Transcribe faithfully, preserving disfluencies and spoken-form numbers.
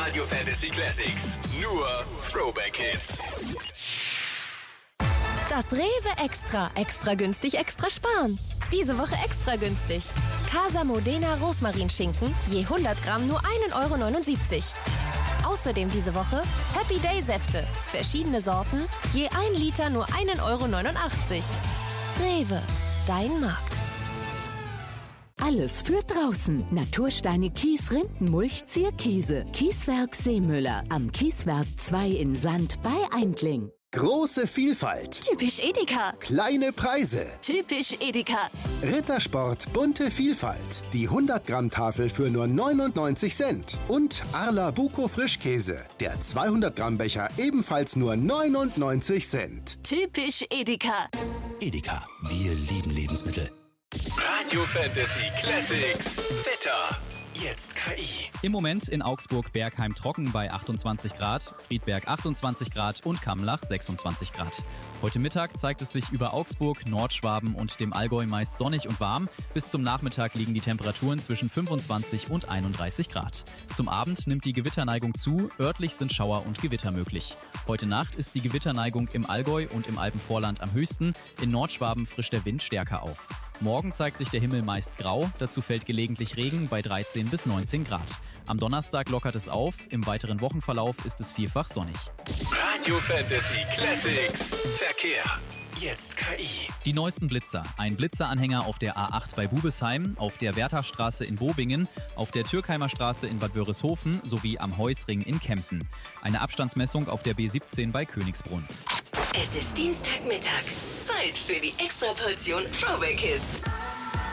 Radio Fantasy Classics. Nur Throwback Hits. Das Rewe Extra. Extra günstig, extra sparen. Diese Woche extra günstig. Casa Modena Rosmarinschinken, je hundert Gramm nur ein Euro neunundsiebzig. Außerdem diese Woche Happy Day Säfte. Verschiedene Sorten, je ein Liter nur ein Euro neunundachtzig. Rewe, dein Markt. Alles für draußen. Natursteine, Kies, Rindenmulch, Zierkiese. Kieswerk Seemüller. Am Kieswerk zwei in Sand bei Eindling. Große Vielfalt. Typisch Edeka. Kleine Preise. Typisch Edeka. Rittersport bunte Vielfalt. Die hundert Gramm Tafel für nur neunundneunzig Cent. Und Arla Buco Frischkäse. Der zweihundert Gramm Becher ebenfalls nur neunundneunzig Cent. Typisch Edeka. Edeka, wir lieben Lebensmittel. Radio Fantasy Classics. Wetter. Jetzt K I. Im Moment in Augsburg-Bergheim trocken bei achtundzwanzig Grad, Friedberg achtundzwanzig Grad und Kamlach sechsundzwanzig Grad. Heute Mittag zeigt es sich über Augsburg, Nordschwaben und dem Allgäu meist sonnig und warm. Bis zum Nachmittag liegen die Temperaturen zwischen fünfundzwanzig und einunddreißig Grad. Zum Abend nimmt die Gewitterneigung zu, örtlich sind Schauer und Gewitter möglich. Heute Nacht ist die Gewitterneigung im Allgäu und im Alpenvorland am höchsten, in Nordschwaben frischt der Wind stärker auf. Morgen zeigt sich der Himmel meist grau, dazu fällt gelegentlich Regen bei dreizehn bis neunzehn Grad. Am Donnerstag lockert es auf, im weiteren Wochenverlauf ist es vielfach sonnig. Radio Fantasy Classics. Verkehr. Jetzt K I. Die neuesten Blitzer. Ein Blitzeranhänger auf der A acht bei Bubesheim, auf der Wertherstraße in Bobingen, auf der Türkheimer Straße in Bad Wörishofen sowie am Heusring in Kempten. Eine Abstandsmessung auf der B siebzehn bei Königsbrunn. Es ist Dienstagmittag. Zeit für die Extraportion Throwback Hits.